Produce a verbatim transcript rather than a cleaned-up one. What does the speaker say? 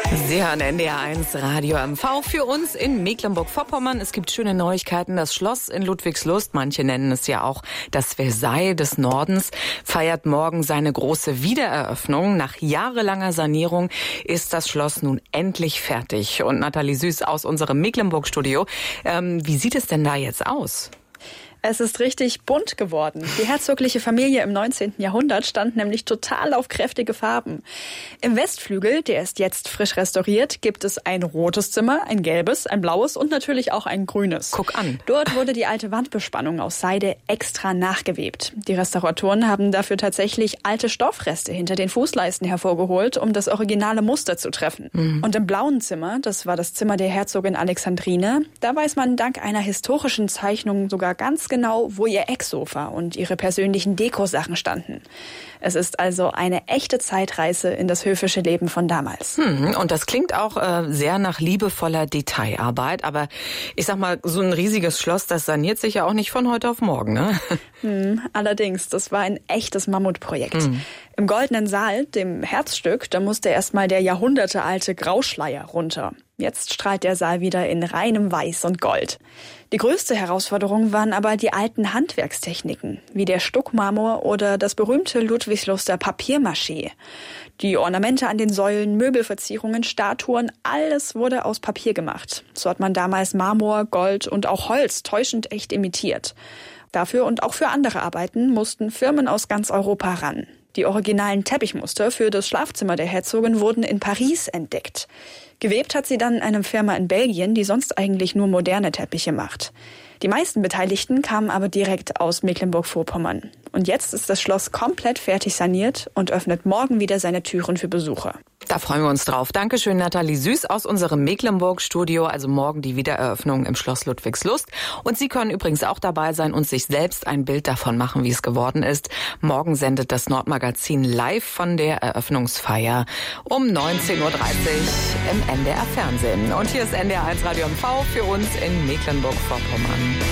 Sie hören N D R eins Radio M V für uns in Mecklenburg-Vorpommern. Es gibt schöne Neuigkeiten. Das Schloss in Ludwigslust, manche nennen es ja auch das Versailles des Nordens, feiert morgen seine große Wiedereröffnung. Nach jahrelanger Sanierung ist das Schloss nun endlich fertig. Und Nathalie Süß aus unserem Mecklenburg-Studio, ähm, wie sieht es denn da jetzt aus? Es ist richtig bunt geworden. Die herzogliche Familie im neunzehnten Jahrhundert stand nämlich total auf kräftige Farben. Im Westflügel, der ist jetzt frisch restauriert, gibt es ein rotes Zimmer, ein gelbes, ein blaues und natürlich auch ein grünes. Guck an. Dort wurde die alte Wandbespannung aus Seide extra nachgewebt. Die Restauratoren haben dafür tatsächlich alte Stoffreste hinter den Fußleisten hervorgeholt, um das originale Muster zu treffen. Mhm. Und im blauen Zimmer, das war das Zimmer der Herzogin Alexandrine, da weiß man dank einer historischen Zeichnung sogar ganz genau, wo ihr Ecksofa und ihre persönlichen Dekosachen standen. Es ist also eine echte Zeitreise in das höfische Leben von damals. Hm, und das klingt auch äh, sehr nach liebevoller Detailarbeit, aber ich sag mal, so ein riesiges Schloss, das saniert sich ja auch nicht von heute auf morgen, ne? Hm, allerdings, das war ein echtes Mammutprojekt. Hm. Im Goldenen Saal, dem Herzstück, da musste erstmal der jahrhundertealte Grauschleier runter. Jetzt strahlt der Saal wieder in reinem Weiß und Gold. Die größte Herausforderung waren aber die alten Handwerkstechniken, wie der Stuckmarmor oder das berühmte Ludwigsluster Papiermaché. Die Ornamente an den Säulen, Möbelverzierungen, Statuen, alles wurde aus Papier gemacht. So hat man damals Marmor, Gold und auch Holz täuschend echt imitiert. Dafür und auch für andere Arbeiten mussten Firmen aus ganz Europa ran. Die originalen Teppichmuster für das Schlafzimmer der Herzogin wurden in Paris entdeckt. Gewebt hat sie dann eine Firma in Belgien, die sonst eigentlich nur moderne Teppiche macht. Die meisten Beteiligten kamen aber direkt aus Mecklenburg-Vorpommern. Und jetzt ist das Schloss komplett fertig saniert und öffnet morgen wieder seine Türen für Besucher. Da freuen wir uns drauf. Dankeschön, Nathalie Süß aus unserem Mecklenburg-Studio. Also morgen die Wiedereröffnung im Schloss Ludwigslust. Und Sie können übrigens auch dabei sein und sich selbst ein Bild davon machen, wie es geworden ist. Morgen sendet das Nordmagazin live von der Eröffnungsfeier um neunzehn Uhr dreißig im N D R Fernsehen. Und hier ist N D R eins Radio M V für uns in Mecklenburg-Vorpommern.